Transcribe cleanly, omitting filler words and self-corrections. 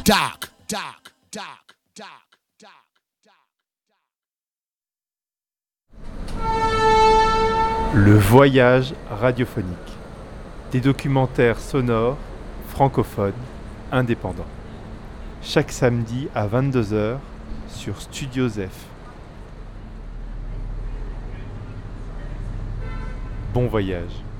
Le voyage radiophonique. Des documentaires sonores, francophones, indépendants. Chaque samedi à 22h sur Studio Zef. Bon voyage.